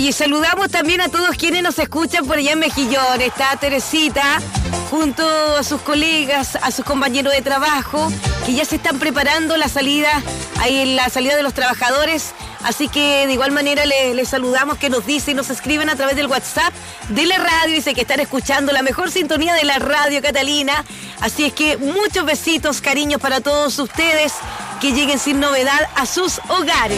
Y saludamos también a todos quienes nos escuchan por allá en Mejillón. Está Teresita junto a sus colegas, a sus compañeros de trabajo, que ya se están preparando la salida, ahí en la salida de los trabajadores. Así que de igual manera les saludamos, que nos dicen, nos escriben a través del WhatsApp de la radio. Dice que están escuchando la mejor sintonía de la radio Catalina. Así es que muchos besitos, cariños para todos ustedes, que lleguen sin novedad a sus hogares.